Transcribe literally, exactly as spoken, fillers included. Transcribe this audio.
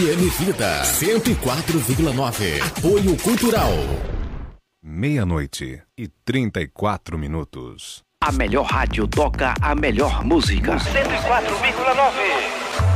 M Vida cento e quatro vírgula nove. Apoio Cultural. Meia-noite e trinta e quatro minutos. A melhor rádio toca a melhor música. cento e quatro vírgula nove.